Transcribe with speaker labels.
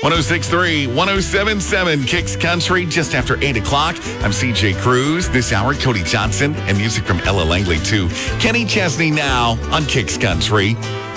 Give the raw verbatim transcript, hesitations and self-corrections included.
Speaker 1: one oh six point three, one oh seven point seven Kicks Country, just after eight o'clock. I'm C J Cruz. This hour, Cody Johnson, and music from Ella Langley, too. Kenny Chesney now on Kicks Country.